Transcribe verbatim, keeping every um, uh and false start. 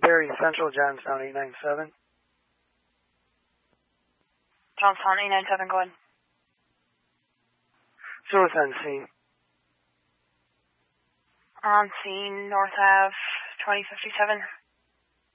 Perry Central, Johnstown eight nine seven. Johnstown eight nine seven, go ahead. Source on scene. On scene, North Ave, twenty fifty-seven.